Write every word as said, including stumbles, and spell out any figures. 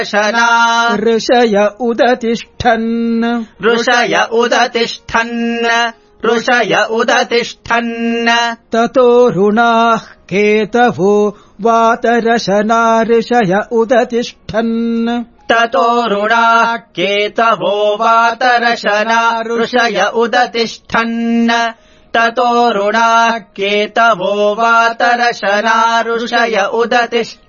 ऋषय उदतिष्ठन् ऋषय उदतिष्ठन् ऋषय उदतिष्ठन् ततो ऋणाः केतवो वातरशना ऋषय उदतिष्ठन् ततो ऋणाः केतवो वातरशना ऋषय उदतिष्ठन् ततो ऋणाः केतवो वातरशना ऋषय उदतिष्ठन्